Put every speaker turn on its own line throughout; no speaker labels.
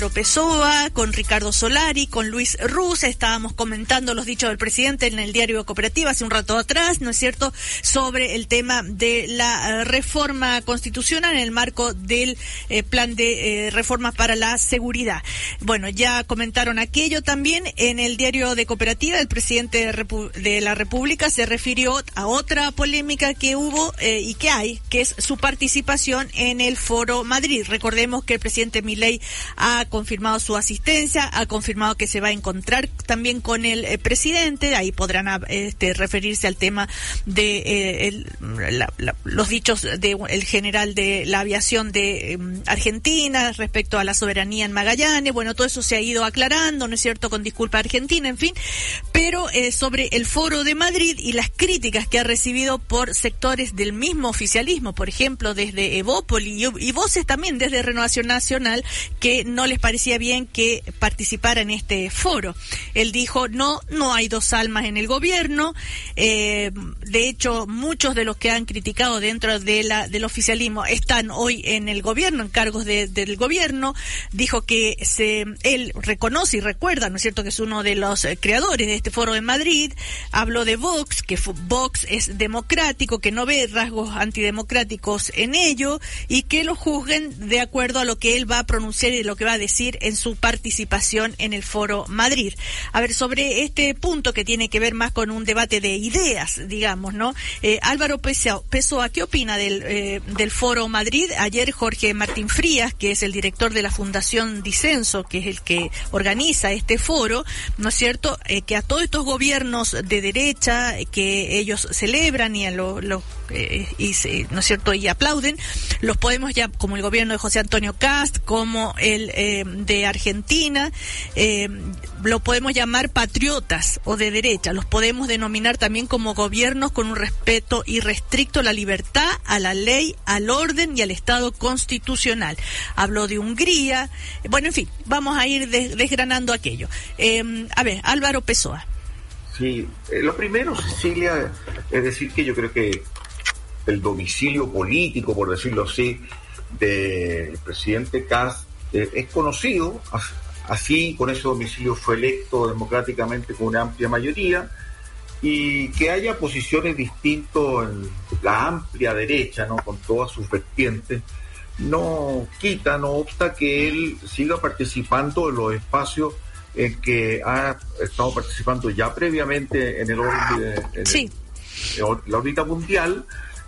Álvaro Pessoa, con Ricardo Solari, con Luis Ruz. Estábamos comentando los dichos del presidente en el diario Cooperativa hace un rato atrás, ¿no es cierto?, sobre el tema de la reforma constitucional en el marco del plan de reformas para la seguridad. Bueno, ya comentaron aquello también. En el diario de Cooperativa, el presidente de la República se refirió a otra polémica que hubo y que hay, que es su participación en el Foro Madrid. Recordemos que el presidente Milei ha confirmado su asistencia, ha confirmado que se va a encontrar también con el presidente. Ahí podrán referirse al tema de los dichos del general de la aviación de Argentina respecto a la soberanía en Magallanes. Bueno, todo eso se ha ido aclarando, ¿no es cierto?, con disculpa a Argentina, en fin. Pero sobre el Foro de Madrid y las críticas que ha recibido por sectores del mismo oficialismo, por ejemplo, desde Evópoli y voces también desde Renovación Nacional, que no les parecía bien que participara en este foro. Él dijo, no hay dos almas en el gobierno. De hecho, muchos de los que han criticado dentro del oficialismo están hoy en el gobierno, en cargos del gobierno. Dijo que él reconoce y recuerda, ¿no es cierto?, que es uno de los creadores de este foro de Madrid. Habló de Vox, que Vox es democrático, que no ve rasgos antidemocráticos en ello y que lo juzguen de acuerdo a lo que él va a pronunciar y lo que va a decir en su participación en el Foro Madrid. A ver, sobre este punto que tiene que ver más con un debate de ideas, digamos, ¿no? Álvaro Pessoa, ¿qué opina del Foro Madrid? Ayer Jorge Martín Frías, que es el director de la Fundación Disenso, que es el que organiza este foro, ¿no es cierto?, que a todos estos gobiernos de derecha que ellos celebran y ¿no es cierto?, y aplauden, los podemos ya, como el gobierno de José Antonio Kast, como el de Argentina, lo podemos llamar patriotas o de derecha, los podemos denominar también como gobiernos con un respeto irrestricto a la libertad, a la ley, al orden y al Estado constitucional. Habló de Hungría. Bueno, en fin, vamos a ir desgranando aquello. A ver, Álvaro Pessoa.
Sí, lo primero, Cecilia, es decir que yo creo que el domicilio político, por decirlo así, del presidente Kast es conocido. Así, con ese domicilio fue electo democráticamente con una amplia mayoría, y que haya posiciones distintas en la amplia derecha, ¿no?, con todas sus vertientes, no obsta que él siga participando en los espacios en que ha estado participando ya previamente en el orden
sí,
la órbita mundial,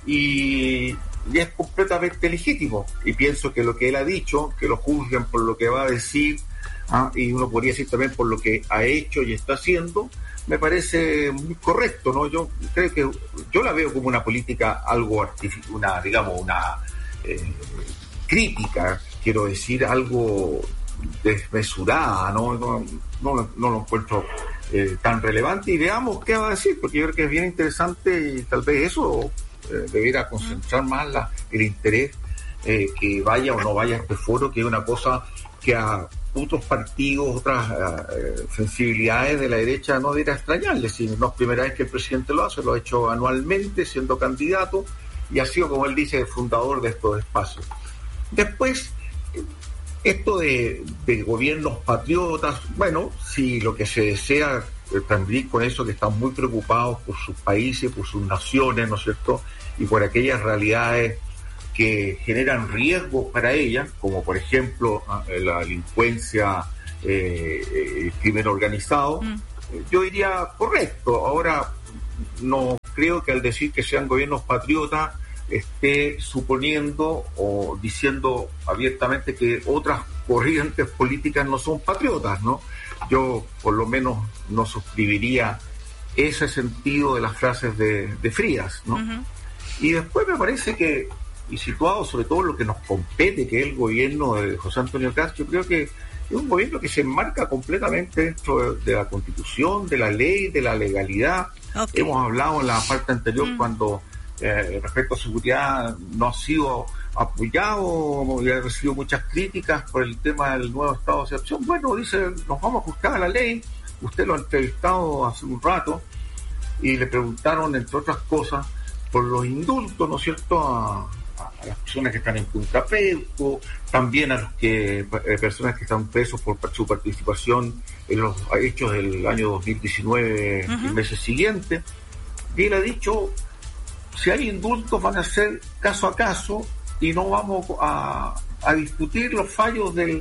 y es completamente legítimo. Y pienso que lo que él ha dicho, que lo juzguen por lo que va a decir, y uno podría decir también por lo que ha hecho y está haciendo, me parece muy correcto, ¿no? Yo creo que yo la veo como una política algo una crítica, quiero decir, algo desmesurada, no lo encuentro tan relevante, y veamos qué va a decir, porque yo creo que es bien interesante, y tal vez eso debiera concentrar más el interés que vaya o no vaya a este foro, que es una cosa que a otros partidos, otras sensibilidades de la derecha no debería extrañarles. Si no es primera vez que el presidente lo hace, lo ha hecho anualmente siendo candidato, y ha sido, como él dice, el fundador de estos espacios. Después, esto de gobiernos patriotas, bueno, si lo que se desea también con eso, que están muy preocupados por sus países, por sus naciones, ¿no es cierto?, y por aquellas realidades que generan riesgos para ellas, como por ejemplo la delincuencia, el crimen organizado, yo diría correcto. Ahora, no creo que al decir que sean gobiernos patriotas esté suponiendo o diciendo abiertamente que otras corrientes políticas no son patriotas, ¿no? Yo por lo menos no suscribiría ese sentido de las frases de Frías, ¿no? Uh-huh. Y después me parece que, y situado sobre todo lo que nos compete, que es el gobierno de José Antonio Kast, yo creo que es un gobierno que se enmarca completamente dentro de la Constitución, de la ley, de la legalidad. Okay. Hemos hablado en la parte anterior cuando respecto a seguridad no ha sido apoyado y ha recibido muchas críticas por el tema del nuevo estado de excepción. Bueno, dice, nos vamos a ajustar a la ley. Usted lo ha entrevistado hace un rato y le preguntaron, entre otras cosas, por los indultos, ¿no es cierto?, a las personas que están en Punta Peuco, también a los personas que están presos por su participación en los hechos del año 2019 y meses siguientes. Y él ha dicho, si hay indultos van a ser caso a caso y no vamos a discutir los fallos de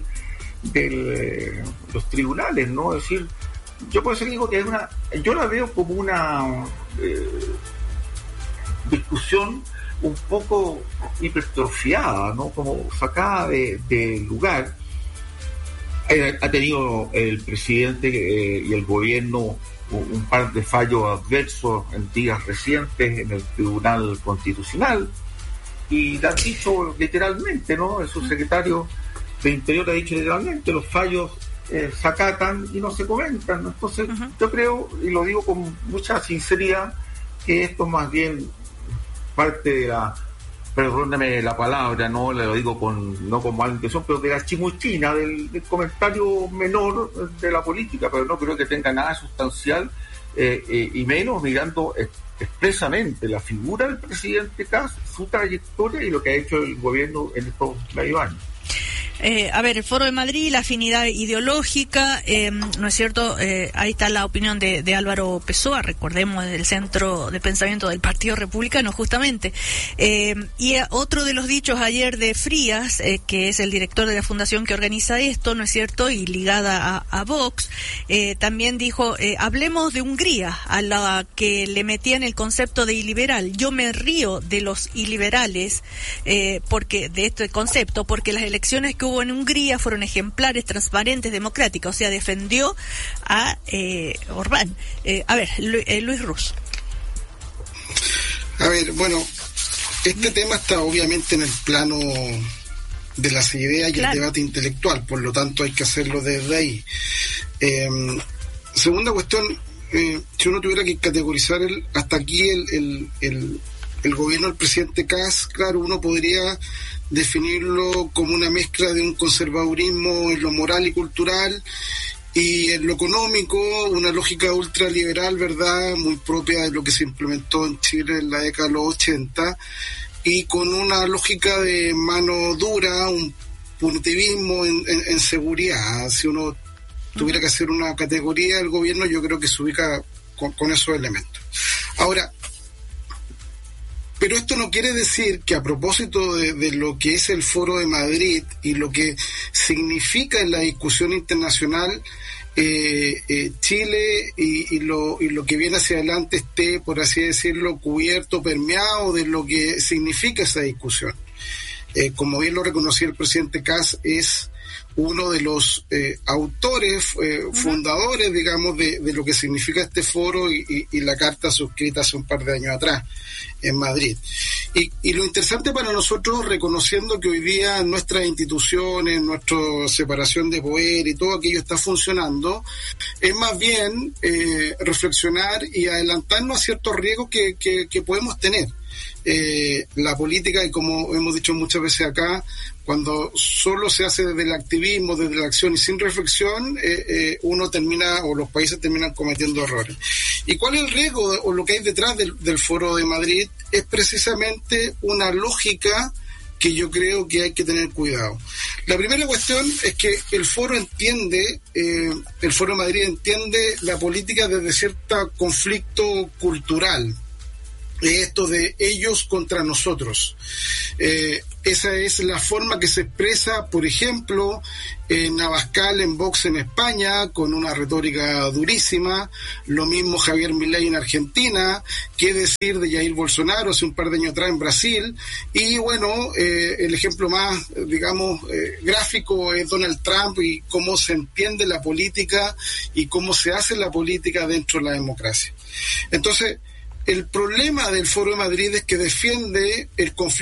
los tribunales, ¿no? Es decir, yo por eso digo que yo la veo como una discusión un poco hipertrofiada, ¿no? Como sacada de lugar. Ha tenido el presidente y el gobierno un par de fallos adversos en días recientes en el Tribunal Constitucional, y lo han dicho literalmente, ¿no? El subsecretario de Interior ha dicho literalmente, los fallos se acatan y no se comentan, ¿no? Entonces yo creo, y lo digo con mucha sinceridad, que esto más bien parte de perdóname la palabra, no lo digo no con mala intención, pero de la chimuchina, del comentario menor de la política, pero no creo que tenga nada sustancial, y menos mirando expresamente la figura del presidente Kast, su trayectoria y lo que ha hecho el gobierno en estos medio años.
A ver, el Foro de Madrid, la afinidad ideológica, ¿no es cierto? Ahí está la opinión de Álvaro Pessoa, recordemos, del Centro de Pensamiento del Partido Republicano, justamente. Y otro de los dichos ayer de Frías, que es el director de la fundación que organiza esto, ¿no es cierto? Y ligada a Vox, también dijo, hablemos de Hungría, a la que le metían el concepto de iliberal. Yo me río de los iliberales, porque de este concepto, porque las elecciones que hubo en Hungría fueron ejemplares, transparentes, democráticas. O sea, defendió a Orbán. A ver, Luis Ruz.
A ver, bueno, este tema está obviamente en el plano de las ideas y el debate intelectual, por lo tanto hay que hacerlo desde ahí. Segunda cuestión, si uno tuviera que categorizar hasta aquí el gobierno del presidente Kast, claro, uno podría definirlo como una mezcla de un conservadurismo en lo moral y cultural, y en lo económico una lógica ultraliberal, ¿verdad?, muy propia de lo que se implementó en Chile en la década de los 80, y con una lógica de mano dura, un punitivismo en seguridad. Si uno tuviera que hacer una categoría del gobierno, yo creo que se ubica con esos elementos. Ahora, pero esto no quiere decir que, a propósito de lo que es el Foro de Madrid y lo que significa en la discusión internacional, Chile y lo que viene hacia adelante esté, por así decirlo, cubierto, permeado de lo que significa esa discusión. Como bien lo reconocía el presidente Kast, es uno de los autores, fundadores, digamos, de lo que significa este foro y la carta suscrita hace un par de años atrás en Madrid. Y lo interesante para nosotros, reconociendo que hoy día nuestras instituciones, nuestra separación de poder y todo aquello está funcionando, es más bien reflexionar y adelantarnos a ciertos riesgos que podemos tener. La política, y como hemos dicho muchas veces acá, cuando solo se hace desde el activismo, desde la acción y sin reflexión, uno termina, o los países terminan cometiendo errores. ¿Y cuál es el riesgo o lo que hay detrás del Foro de Madrid? Es precisamente una lógica que yo creo que hay que tener cuidado. La primera cuestión es que el Foro de Madrid entiende la política desde cierto conflicto cultural. Esto de ellos contra nosotros. Esa es la forma que se expresa, por ejemplo, en Abascal, en Vox en España, con una retórica durísima. Lo mismo Javier Milei en Argentina. Qué decir de Jair Bolsonaro hace un par de años atrás en Brasil. Y bueno, el ejemplo más, digamos, gráfico es Donald Trump y cómo se entiende la política y cómo se hace la política dentro de la democracia. Entonces, el problema del Foro de Madrid es que defiende el conflicto